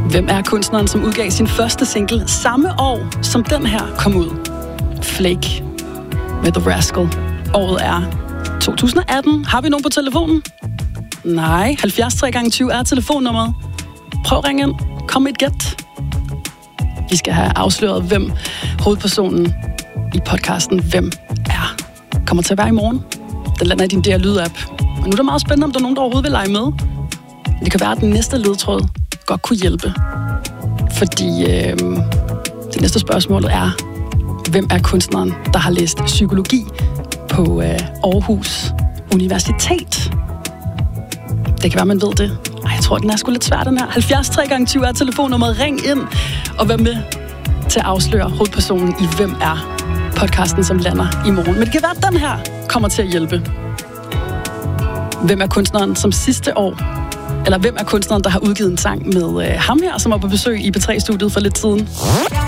Hvem er kunstneren, som udgav sin første single samme år, som den her kom ud? Flake med The Rascal. Året er 2018. Har vi nogen på telefonen? Nej. 70 3x20 er telefonnummeret. Prøv at ringe ind. Kom med et gæt. Vi skal have afsløret, hvem hovedpersonen i podcasten Hvem er kommer til at være i morgen. Den lander i din DR Lyd-app. Og nu er det meget spændende, om der er nogen, der overhovedet vil lege med. Det kan være, at den næste ledtråd godt kunne hjælpe. Fordi det næste spørgsmål er, hvem er kunstneren, der har læst psykologi på Aarhus Universitet? Det kan være, man ved det. Ej, jeg tror, den er sgu lidt svær, den her. 70 3x20 er telefonnummeret. Ring ind og vær med til at afsløre hovedpersonen i Hvem er podcasten, som lander i morgen. Men det kan være, at den her kommer til at hjælpe. Hvem er kunstneren, som sidste år, eller hvem er kunstneren, der har udgivet en sang med ham her, som var på besøg i P3-studiet for lidt siden?